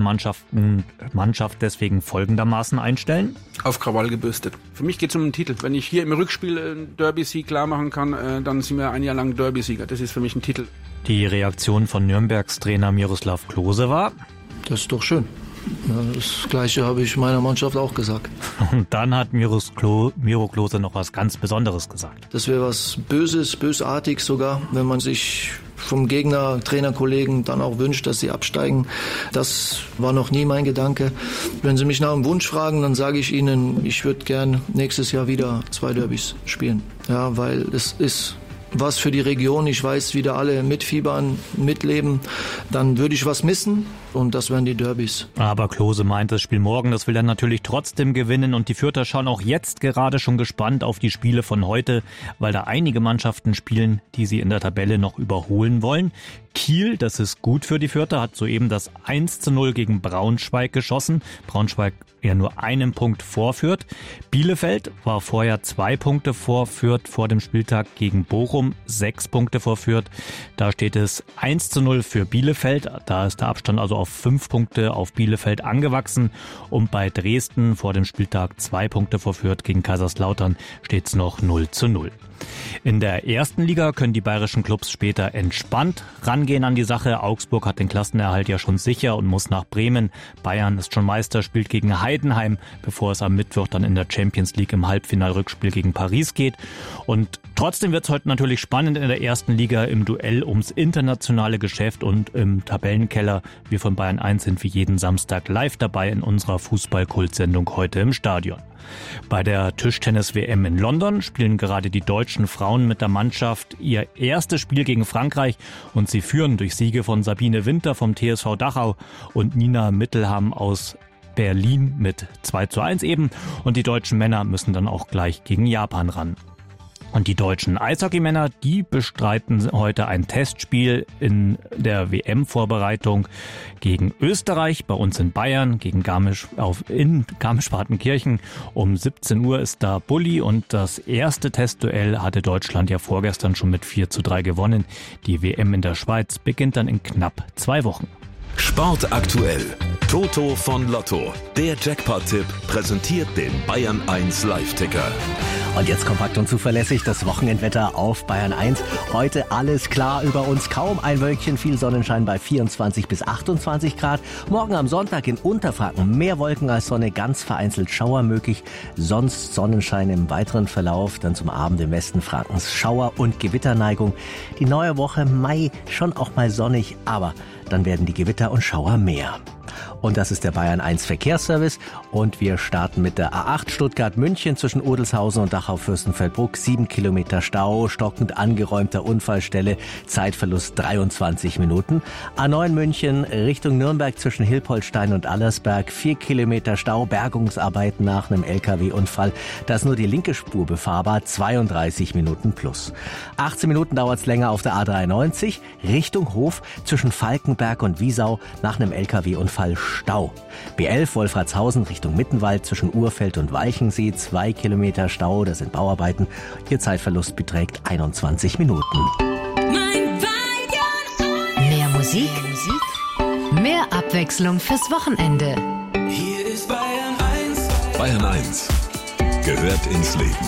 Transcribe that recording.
Mannschaft deswegen folgendermaßen einstellen? Auf Krawall gebürstet. Für mich geht es um den Titel. Wenn ich hier im Rückspiel einen Derby-Sieg klar machen kann, dann sind wir ein Jahr lang Derby-Sieger. Das ist für mich ein Titel. Die Reaktion von Nürnbergs Trainer Miroslav Klose war: Das ist doch schön. Das Gleiche habe ich meiner Mannschaft auch gesagt. Und dann hat Miro Klose noch was ganz Besonderes gesagt. Das wäre was Böses, bösartig sogar, wenn man sich vom Gegner, Trainerkollegen dann auch wünscht, dass sie absteigen. Das war noch nie mein Gedanke. Wenn Sie mich nach einem Wunsch fragen, dann sage ich Ihnen, ich würde gern nächstes Jahr wieder 2 Derbys spielen. Ja, weil es ist was für die Region. Ich weiß, wie da alle mitfiebern, mitleben. Dann würde ich was missen und das wären die Derbys. Aber Klose meint, das Spiel morgen, das will er natürlich trotzdem gewinnen und die Fürther schauen auch jetzt gerade schon gespannt auf die Spiele von heute, weil da einige Mannschaften spielen, die sie in der Tabelle noch überholen wollen. Kiel, das ist gut für die Fürther, hat soeben das 1:0 gegen Braunschweig geschossen. Braunschweig ja nur einen Punkt vor Fürth. Bielefeld war vorher 2 Punkte vor Fürth vor dem Spieltag gegen Bochum, 6 Punkte vor Fürth. Da steht es 1:0 für Bielefeld. Da ist der Abstand also auf 5 Punkte auf Bielefeld angewachsen. Und bei Dresden vor dem Spieltag 2 Punkte vor Fürth gegen Kaiserslautern steht es noch 0:0. In der ersten Liga können die bayerischen Clubs später entspannt rangehen an die Sache. Augsburg hat den Klassenerhalt ja schon sicher und muss nach Bremen. Bayern ist schon Meister, spielt gegen Heidenheim, bevor es am Mittwoch dann in der Champions League im Halbfinalrückspiel gegen Paris geht. Und trotzdem wird es heute natürlich spannend in der ersten Liga im Duell ums internationale Geschäft und im Tabellenkeller. Wir von Bayern 1 sind wie jeden Samstag live dabei in unserer Fußball-Kult-Sendung heute im Stadion. Bei der Tischtennis-WM in London spielen gerade die deutschen Frauen mit der Mannschaft ihr erstes Spiel gegen Frankreich und sie führen durch Siege von Sabine Winter vom TSV Dachau und Nina Mittelham aus Berlin mit 2:1 eben. Und die deutschen Männer müssen dann auch gleich gegen Japan ran. Und die deutschen Eishockeymänner, die bestreiten heute ein Testspiel in der WM-Vorbereitung gegen Österreich, bei uns in Bayern, gegen in Garmisch-Partenkirchen. Um 17 Uhr ist da Bulli und das erste Testduell hatte Deutschland ja vorgestern schon mit 4:3 gewonnen. Die WM in der Schweiz beginnt dann in knapp 2 Wochen. Sport aktuell. Toto von Lotto. Der Jackpot-Tipp präsentiert den Bayern 1 Live-Ticker. Und jetzt kompakt und zuverlässig das Wochenendwetter auf Bayern 1. Heute alles klar über uns, kaum ein Wölkchen, viel Sonnenschein bei 24 bis 28 Grad. Morgen am Sonntag in Unterfranken mehr Wolken als Sonne, ganz vereinzelt Schauer möglich. Sonst Sonnenschein im weiteren Verlauf, dann zum Abend im Westen Frankens Schauer und Gewitterneigung. Die neue Woche Mai schon auch mal sonnig, aber dann werden die Gewitter und Schauer mehr. Und das ist der Bayern 1 Verkehrsservice und wir starten mit der A8 Stuttgart-München zwischen Odelshausen und Dachau-Fürstenfeldbruck. 7 Kilometer Stau, stockend angeräumter Unfallstelle, Zeitverlust 23 Minuten. A9 München Richtung Nürnberg zwischen Hilpoltstein und Allersberg. 4 Kilometer Stau, Bergungsarbeiten nach einem LKW-Unfall. Da ist nur die linke Spur befahrbar, 32 Minuten plus. 18 Minuten dauert es länger auf der A93 Richtung Hof zwischen Falkenberg und Wiesau nach einem LKW-Unfall Stau. B11 Wolfratshausen Richtung Mittenwald zwischen Urfeld und Walchensee, 2 Kilometer Stau, das sind Bauarbeiten. Ihr Zeitverlust beträgt 21 Minuten. Mehr Musik, mehr Abwechslung fürs Wochenende. Hier ist Bayern 1. Bayern 1 gehört ins Leben.